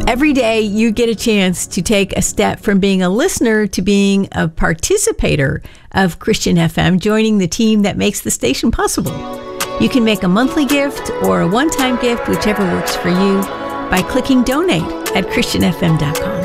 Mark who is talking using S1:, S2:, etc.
S1: Every day you get a chance to take a step from being a listener to being a participator of Christian FM, joining the team that makes the station possible. You can make a monthly gift or a one-time gift, whichever works for you, by clicking donate at christianfm.com.